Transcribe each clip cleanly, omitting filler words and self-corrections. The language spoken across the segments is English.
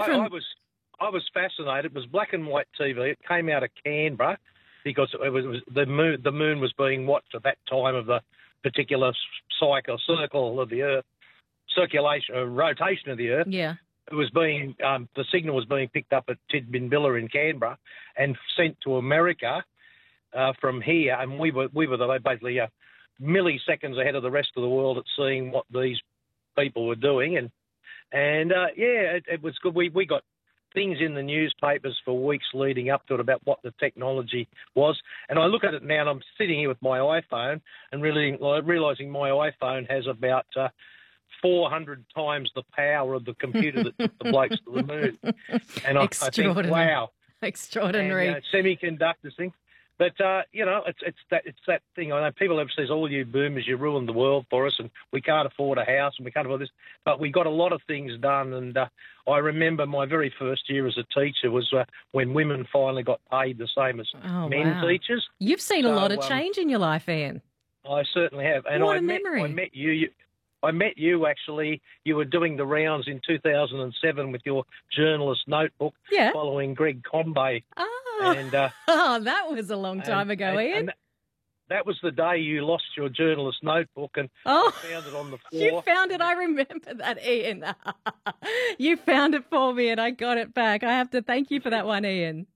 I was fascinated. It was black and white TV. It came out of Canberra because it was the moon was being watched at that time of the particular circle of the Earth, rotation of the Earth. Yeah. It was being the signal was being picked up at Tidbinbilla in Canberra and sent to America from here, and we were basically milliseconds ahead of the rest of the world at seeing what these people were doing, and it was good. We got things in the newspapers for weeks leading up to it about what the technology was, and I look at it now, and I'm sitting here with my iPhone and really realising my iPhone has about 400 times the power of the computer that took the blokes to the moon. And I think, wow. Extraordinary. And, semiconductors thing. But, it's that thing. I know people have says, all you boomers, you ruined the world for us and we can't afford a house and we can't afford this. But we got a lot of things done. And I remember my very first year as a teacher was when women finally got paid the same as men teachers. You've seen a lot of change in your life, Ian. I certainly have. And what a memory. I met you, actually. You were doing the rounds in 2007 with your journalist notebook following Greg Combay. And, that was a long time ago, Ian. And that was the day you lost your journalist notebook and I found it on the floor. You found it. I remember that, Ian. You found it for me and I got it back. I have to thank you for that one, Ian.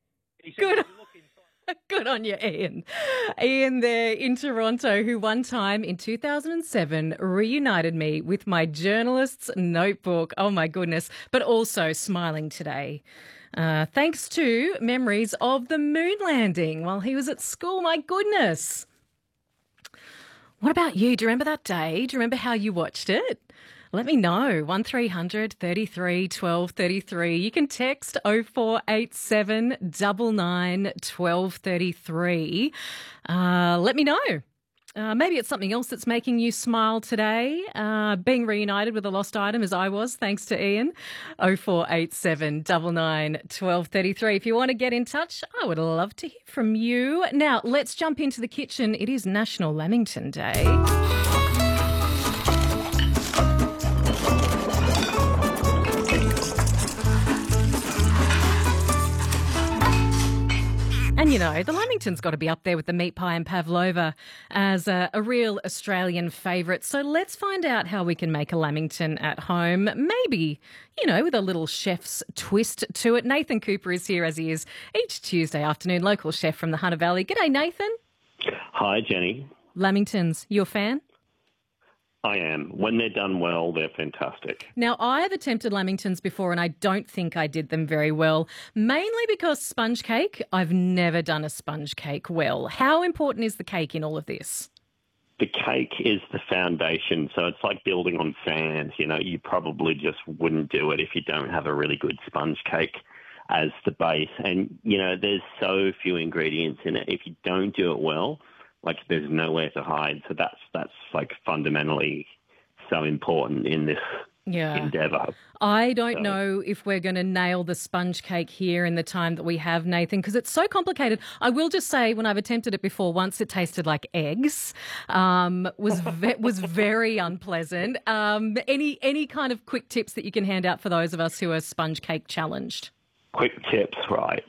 Good on you, Ian. Ian there in Toronto, who one time in 2007 reunited me with my journalist's notebook. Oh, my goodness. But also smiling today. Thanks to memories of the moon landing while he was at school. My goodness. What about you? Do you remember that day? Do you remember how you watched it? Let me know. 1300 33 12 33. You can text 0487 99 12 33. Let me know. Maybe it's something else that's making you smile today. Being reunited with a lost item as I was, thanks to Ian. 0487 99 12 33. If you want to get in touch, I would love to hear from you. Now, let's jump into the kitchen. It is National Lamington Day. And, you know, the Lamington's got to be up there with the meat pie and pavlova as a real Australian favourite. So let's find out how we can make a Lamington at home, maybe, you know, with a little chef's twist to it. Nathan Cooper is here, as he is each Tuesday afternoon, local chef from the Hunter Valley. G'day, Nathan. Hi, Jenny. Lamingtons, you a fan? I am. When they're done well, they're fantastic. Now, I have attempted lamingtons before and I don't think I did them very well, mainly because sponge cake, I've never done a sponge cake well. How important is the cake in all of this? The cake is the foundation, so it's like building on sand. You know, you probably just wouldn't do it if you don't have a really good sponge cake as the base. And, you know, there's so few ingredients in it. If you don't do it well, like there's nowhere to hide. So that's like fundamentally so important in this endeavour. I don't know if we're going to nail the sponge cake here in the time that we have, Nathan, because it's so complicated. I will just say when I've attempted it before, once it tasted like eggs, was very unpleasant. Any kind of quick tips that you can hand out for those of us who are sponge cake challenged? Quick tips, right.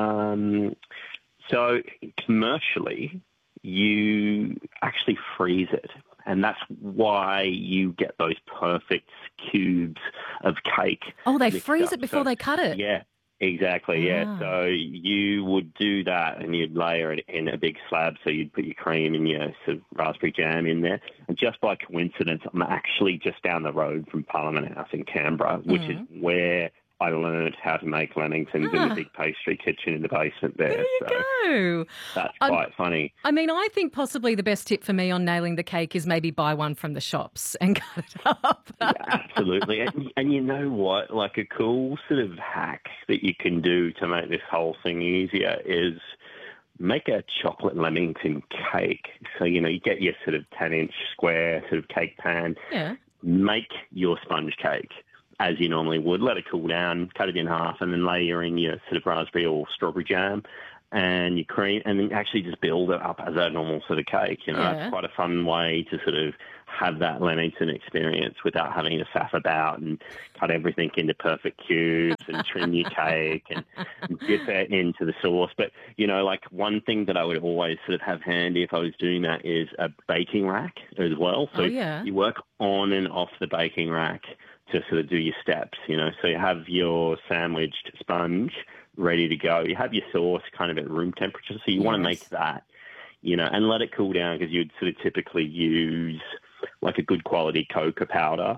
So commercially, you actually freeze it. And that's why you get those perfect cubes of cake. Oh, they freeze it before they cut it? Yeah, exactly, yeah. So you would do that and you'd layer it in a big slab. So you'd put your cream and your sort of raspberry jam in there. And just by coincidence, I'm actually just down the road from Parliament House in Canberra, which is where I learned how to make lamingtons in the big pastry kitchen in the basement there. There you go. That's quite funny. I mean, I think possibly the best tip for me on nailing the cake is maybe buy one from the shops and cut it up. Yeah, absolutely. And you know what? Like a cool sort of hack that you can do to make this whole thing easier is make a chocolate lamington cake. So, you know, you get your sort of 10-inch square sort of cake pan. Yeah. Make your sponge cake as you normally would. Let it cool down, cut it in half, and then layer in your sort of raspberry or strawberry jam. and your cream, and then actually just build it up as a normal sort of cake. You know, Yeah. that's quite a fun way to sort of have that Lamington experience without having to faff about and cut everything into perfect cubes and trim your cake and dip it into the sauce. But, you know, like one thing that I would always sort of have handy if I was doing that is a baking rack as well. So you work on and off the baking rack to sort of do your steps, you know. So you have your sandwiched sponge ready to go. You have your sauce kind of at room temperature. So you want to make that, you know, and let it cool down, because you'd sort of typically use like a good quality cocoa powder,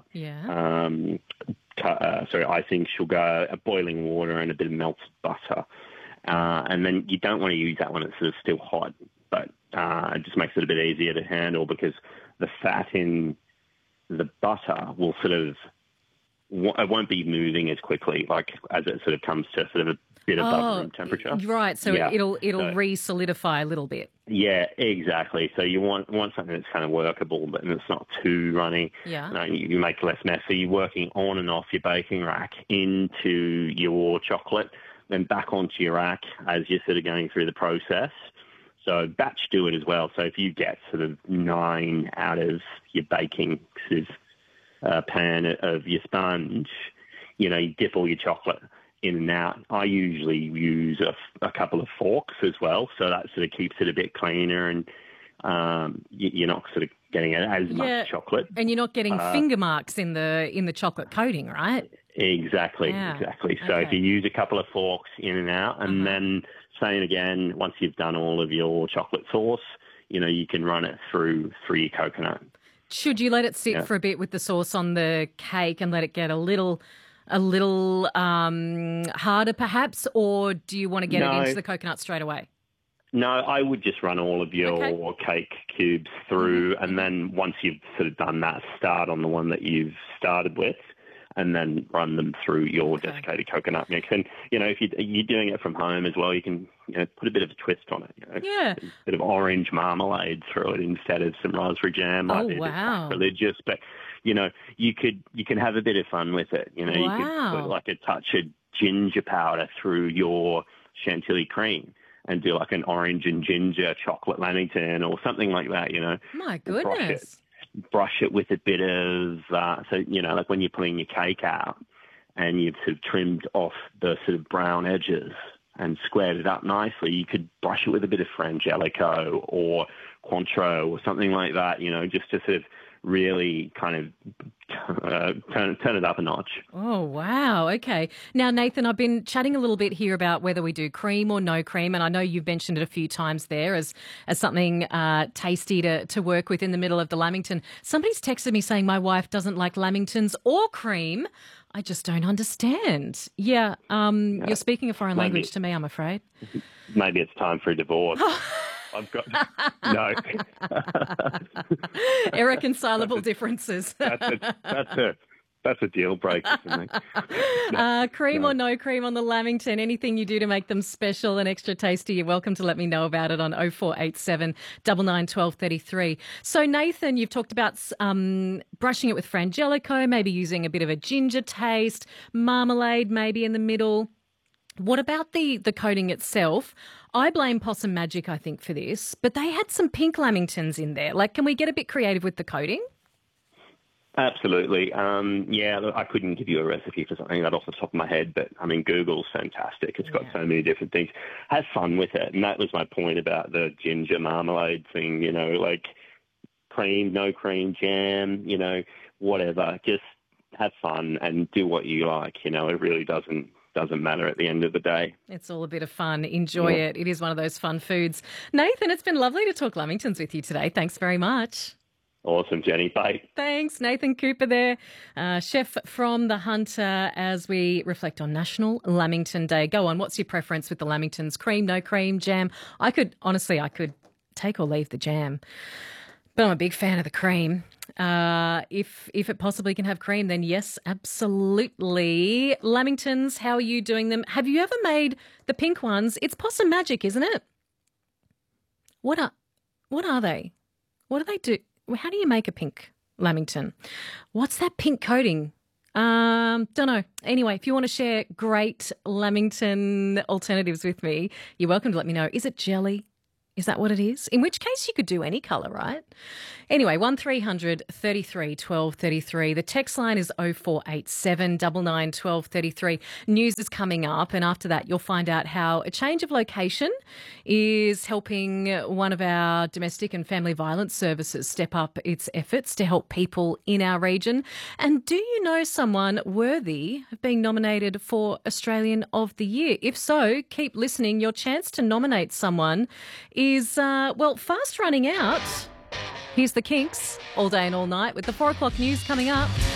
icing sugar, boiling water, and a bit of melted butter. And then you don't want to use that when it's sort of still hot, but it just makes it a bit easier to handle, because the fat in the butter will sort of, it won't be moving as quickly, like as it sort of comes to sort of a bit above room temperature. Right, so it'll re-solidify a little bit. Yeah, exactly. So you want something that's kind of workable, but it's not too runny. Yeah. You make less mess. So you're working on and off your baking rack into your chocolate, then back onto your rack as you're sort of going through the process. So batch do it as well. So if you get sort of 9 out of your baking sort of pan of your sponge, you know, you dip all your chocolate in and out. I usually use a couple of forks as well, so that sort of keeps it a bit cleaner, and you're not sort of getting as much chocolate, and you're not getting finger marks in the chocolate coating, right? Exactly. So if you use a couple of forks in and out, and then same again, once you've done all of your chocolate sauce, you know, you can run it through your coconut. Should you let it sit for a bit with the sauce on the cake and let it get a little harder perhaps, or do you want to get it into the coconut straight away? No, I would just run all of your cake cubes through, and then once you've sort of done that, start on the one that you've started with, and then run them through your desiccated coconut mix. And, you know, if you're doing it from home as well, you can, you know, put a bit of a twist on it. You know, a bit of orange marmalade through it instead of some raspberry jam. Might be a bit sacrilegious, but, you know, you can have a bit of fun with it. You know, you could put like a touch of ginger powder through your chantilly cream and do like an orange and ginger chocolate Lamington or something like that, you know. My goodness. Brush it with a bit of, so, you know, like when you're pulling your cake out and you've sort of trimmed off the sort of brown edges and squared it up nicely, you could brush it with a bit of Frangelico or Cointreau or something like that, you know, just to sort of really kind of turn it up a notch. Oh, wow. Okay. Now, Nathan, I've been chatting a little bit here about whether we do cream or no cream, and I know you've mentioned it a few times there as something tasty to work with in the middle of the Lamington. Somebody's texted me saying my wife doesn't like Lamingtons or cream. I just don't understand. Yeah, you're speaking a foreign language to me, I'm afraid. Maybe it's time for a divorce. I've got no irreconcilable differences. That's a deal breaker for me. Cream or no cream on the Lamington? Anything you do to make them special and extra tasty? You're welcome to let me know about it on 0487 99 12 33. So Nathan, you've talked about brushing it with Frangelico, maybe using a bit of a ginger taste, marmalade maybe in the middle. What about the coating itself? I blame Possum Magic, I think, for this, but they had some pink Lamingtons in there. Like, can we get a bit creative with the coating? Absolutely. Look, I couldn't give you a recipe for something that off the top of my head, but, I mean, Google's fantastic. It's got so many different things. Have fun with it. And that was my point about the ginger marmalade thing, you know, like cream, no cream, jam, you know, whatever. Just have fun and do what you like, you know. It really doesn't matter at the end of the day. It's all a bit of fun. Enjoy it. It is one of those fun foods. Nathan, it's been lovely to talk Lamingtons with you today. Thanks very much. Awesome, Jenny. Bye. Thanks. Nathan Cooper there, chef from The Hunter, as we reflect on National Lamington Day. Go on, what's your preference with the Lamingtons? Cream, no cream, jam? I could take or leave the jam, but I'm a big fan of the cream. If it possibly can have cream, then yes, absolutely. Lamingtons, how are you doing them? Have you ever made the pink ones? It's Possum Magic, isn't it? What are they? What do they do? How do you make a pink Lamington? What's that pink coating? Don't know. Anyway, if you want to share great Lamington alternatives with me, you're welcome to let me know. Is it jelly? Is that what it is? In which case you could do any colour, right? Anyway, 1300 33 12 33. The text line is 0487 99 12 33. News is coming up, and after that you'll find out how a change of location is helping one of our domestic and family violence services step up its efforts to help people in our region. And do you know someone worthy of being nominated for Australian of the Year? If so, keep listening. Your chance to nominate someone is, fast running out. Here's the Kinks, all day and all night, with the 4 o'clock news coming up.